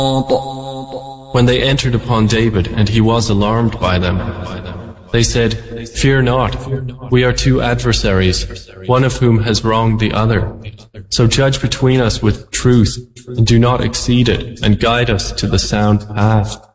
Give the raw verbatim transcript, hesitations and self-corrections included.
When they entered upon David and he was alarmed by them, they said, "Fear not, we are two adversaries, one of whom has wronged the other. So judge between us with truth, and do not exceed it, and guide us to the sound path."